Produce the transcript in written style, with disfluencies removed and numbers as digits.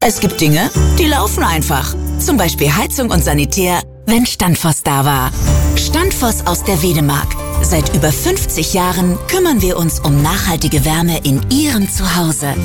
Es gibt Dinge, die laufen einfach. Zum Beispiel Heizung und Sanitär, wenn Standfoss da war. Standfoss aus der Wedemark. Seit über 50 Jahren kümmern wir uns um nachhaltige Wärme in Ihrem Zuhause.